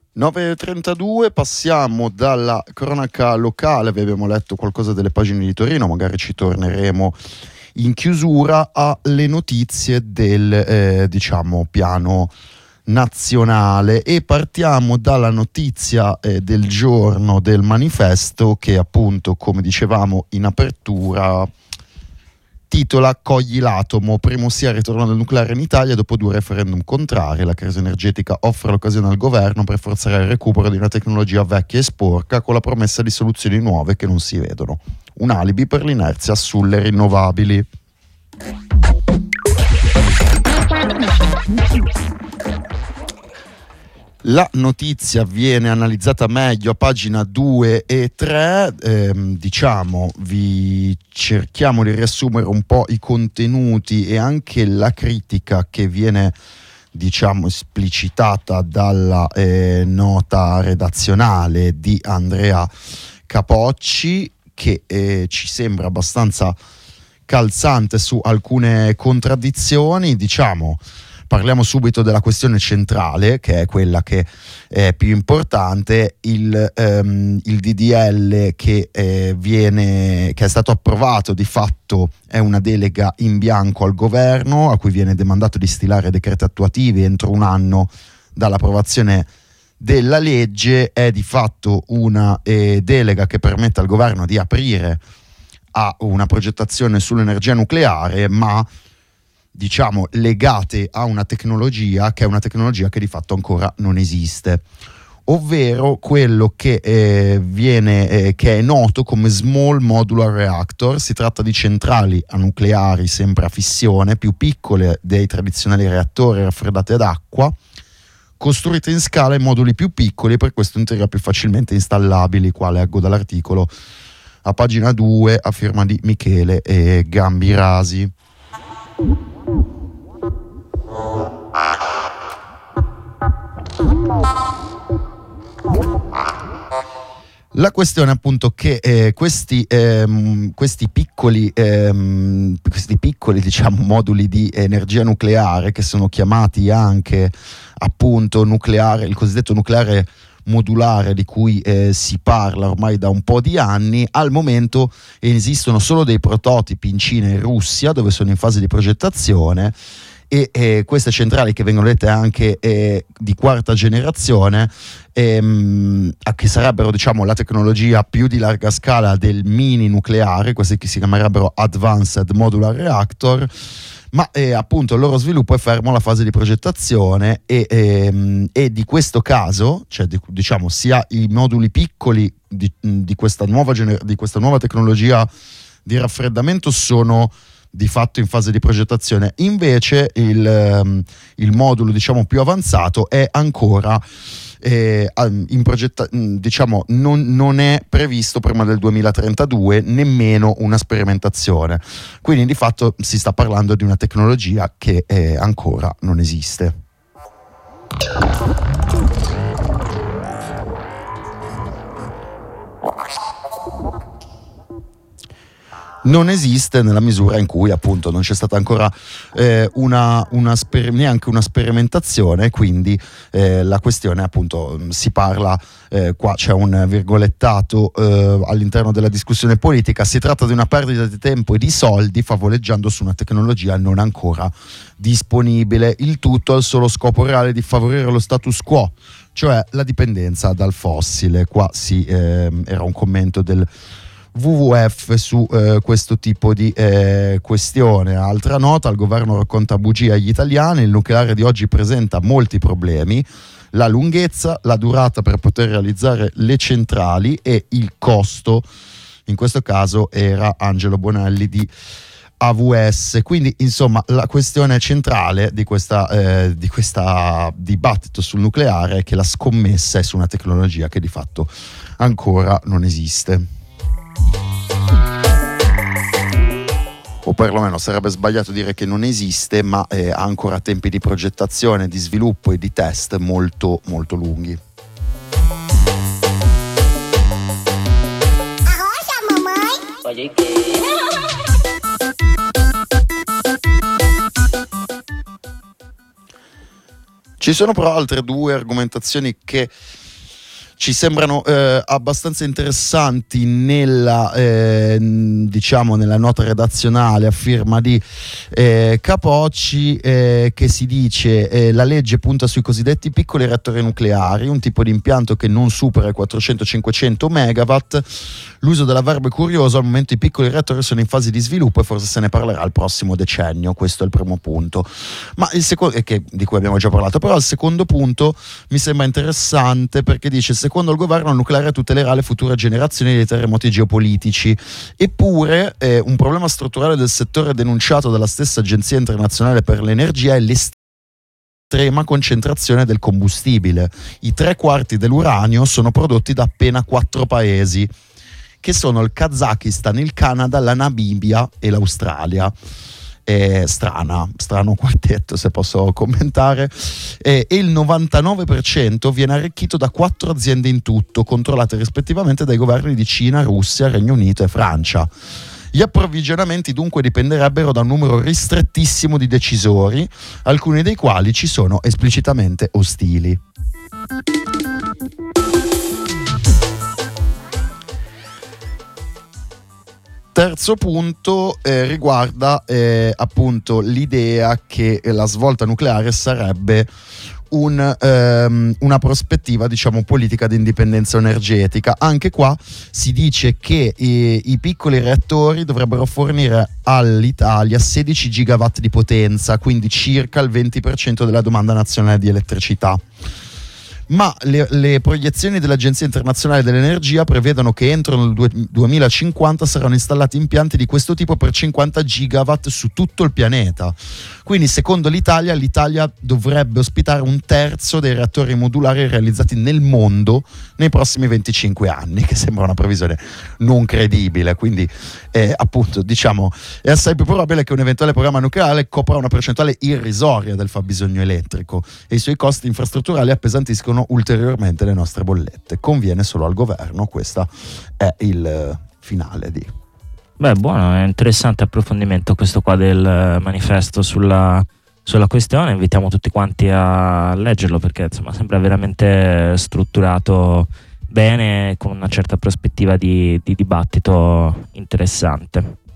9.32, passiamo dalla cronaca locale, vi abbiamo letto qualcosa delle pagine di Torino, magari ci torneremo in chiusura, alle notizie del piano nazionale, e partiamo dalla notizia del giorno del manifesto, che appunto, come dicevamo in apertura, titola "Cogli l'atomo, primo sì al ritorno del nucleare in Italia dopo 2 referendum contrari. La crisi energetica offre l'occasione al governo per forzare il recupero di una tecnologia vecchia e sporca, con la promessa di soluzioni nuove che non si vedono. Un alibi per l'inerzia sulle rinnovabili". La notizia viene analizzata meglio a pagina 2 e 3, vi cerchiamo di riassumere un po' i contenuti e anche la critica che viene esplicitata dalla nota redazionale di Andrea Capocci, che ci sembra abbastanza calzante su alcune contraddizioni. Parliamo subito della questione centrale, che è quella che è più importante. Il DDL che è stato approvato di fatto è una delega in bianco al governo, a cui viene demandato di stilare decreti attuativi entro un anno dall'approvazione della legge. È di fatto una delega che permette al governo di aprire a una progettazione sull'energia nucleare, ma legate a una tecnologia che di fatto ancora non esiste, ovvero quello che che è noto come Small Modular Reactor. Si tratta di centrali a nucleari sempre a fissione, più piccole dei tradizionali reattori raffreddati ad acqua, costruite in scala in moduli più piccoli e per questo in teoria più facilmente installabili. Qua leggo dall'articolo a pagina 2 a firma di Michele Gambirasi. La questione è appunto che questi piccoli moduli di energia nucleare, che sono chiamati anche appunto nucleare, il cosiddetto nucleare modulare, di cui si parla ormai da un po' di anni, al momento esistono solo dei prototipi in Cina e in Russia, dove sono in fase di progettazione, e queste centrali, che vengono dette anche di quarta generazione, che sarebbero la tecnologia più di larga scala del mini nucleare, questi che si chiamerebbero Advanced Modular Reactor, ma appunto il loro sviluppo è fermo alla fase di progettazione, e di questo caso, sia i moduli piccoli di questa nuova tecnologia di raffreddamento sono di fatto in fase di progettazione. Invece il modulo più avanzato è ancora in non è previsto prima del 2032 nemmeno una sperimentazione, quindi di fatto si sta parlando di una tecnologia che ancora non esiste. Non esiste nella misura in cui appunto non c'è stata ancora neanche una sperimentazione, quindi la questione appunto si parla, qua c'è un virgolettato all'interno della discussione politica: si tratta di una perdita di tempo e di soldi favoleggiando su una tecnologia non ancora disponibile, il tutto al solo scopo reale di favorire lo status quo, cioè la dipendenza dal fossile. Qua era un commento del WWF su questo tipo di questione. Altra nota: il governo racconta bugie agli italiani, il nucleare di oggi presenta molti problemi, la lunghezza, la durata per poter realizzare le centrali e il costo. In questo caso era Angelo Bonelli di AWS. Quindi insomma la questione centrale di questa dibattito sul nucleare è che la scommessa è su una tecnologia che di fatto ancora non esiste. O perlomeno sarebbe sbagliato dire che non esiste, ma ha ancora tempi di progettazione, di sviluppo e di test molto molto lunghi. Ci Ci sono però altre due argomentazioni che ci sembrano abbastanza interessanti nella nota redazionale a firma di Capocci, che si dice la legge punta sui cosiddetti piccoli reattori nucleari, un tipo di impianto che non supera i 400-500 megawatt. L'uso dell'avverbo è curioso, al momento i piccoli reattori sono in fase di sviluppo e forse se ne parlerà il prossimo decennio. Questo è il primo punto, ma il secondo, di cui abbiamo già parlato, però il secondo punto mi sembra interessante perché dice: secondo il governo il nucleare tutelerà le future generazioni dei terremoti geopolitici. Eppure un problema strutturale del settore denunciato dalla stessa Agenzia Internazionale per l'Energia è l'estrema concentrazione del combustibile. I 3/4 dell'uranio sono prodotti da appena 4 paesi, che sono il Kazakistan, il Canada, la Namibia e l'Australia. Strano quartetto, se posso commentare, e il 99% viene arricchito da 4 aziende in tutto, controllate rispettivamente dai governi di Cina, Russia, Regno Unito e Francia. Gli approvvigionamenti dunque dipenderebbero da un numero ristrettissimo di decisori, alcuni dei quali ci sono esplicitamente ostili. Terzo punto riguarda appunto l'idea che la svolta nucleare sarebbe una prospettiva, diciamo, politica di indipendenza energetica. Anche qua si dice che i piccoli reattori dovrebbero fornire all'Italia 16 gigawatt di potenza, quindi circa il 20% della domanda nazionale di elettricità. Ma le proiezioni dell'Agenzia Internazionale dell'Energia prevedono che entro il 2050 saranno installati impianti di questo tipo per 50 gigawatt su tutto il pianeta. Quindi, secondo l'Italia dovrebbe ospitare un terzo dei reattori modulari realizzati nel mondo nei prossimi 25 anni, che sembra una previsione non credibile. Quindi, appunto, diciamo, è assai più probabile che un eventuale programma nucleare copra una percentuale irrisoria del fabbisogno elettrico e i suoi costi infrastrutturali appesantiscono ulteriormente le nostre bollette. Conviene solo al governo. Questo è il finale di... Beh, buono, è interessante approfondimento questo qua del manifesto sulla questione. Invitiamo tutti quanti a leggerlo perché insomma sembra veramente strutturato bene, con una certa prospettiva di dibattito interessante.